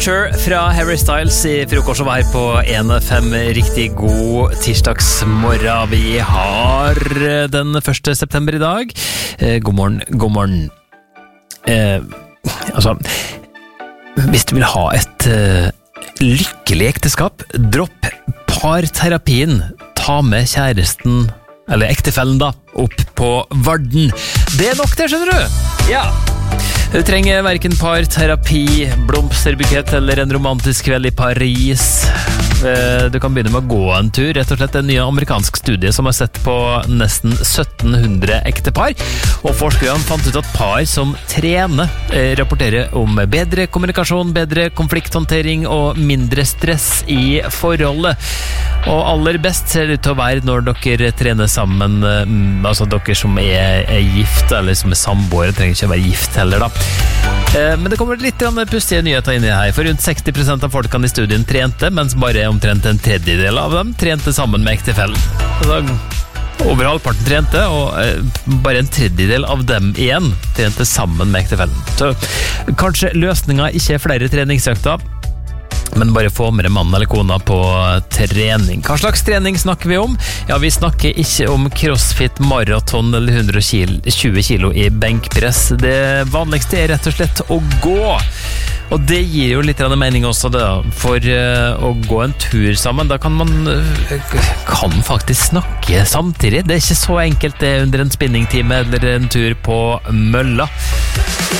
Archer fra Harry Styles I frokost og her på 1FM. Riktig god tirsdagsmorgen. Vi har den 1. september I dag. God morgen, god morgen. Hvis du vil ha et lykkelig ekteskap, dropp parterapien. Ta med kjæresten, eller ektefellen da, opp på Varden. Det nok det, skjønner du? Ja. Du trenger hverken parterapi, blomsterbukett eller en romantisk kveld I Paris. Du kan begynne med å gå en tur, rett og slett en ny amerikansk studie som har sett på nesten 1700 ektepar, og forskerne fant ut at par som trener rapporterer om bedre kommunikasjon, bedre konflikthåndtering og mindre stress I forholdet. Og aller best ser det ut til å være når dere trener sammen, altså dere som er gift eller som samboere, trenger ikke å være gift heller da. Men det kommer litt pussige nyheter inn I her, for rundt 60% av folkene I studien trente, mens bare omtrent en tredjedel av dem trente sammen med ektefellen. Over halvparten trente, og bare en tredjedel av dem igjen trente sammen med ektefellen. Så kanskje løsningen ikke flere treningsøkter, men bare få med mann eller kona på trening. Hva slags trening snakker vi om? Ja, vi snakker ikke om crossfit, maraton eller 120 kilo I benkpress. Det vanligste rett og slett å gå. Og det gir jo litt mening også da, for å gå en tur sammen, da kan man faktisk snakke samtidig. Det ikke så enkelt det under en spinningtime eller en tur på mølla.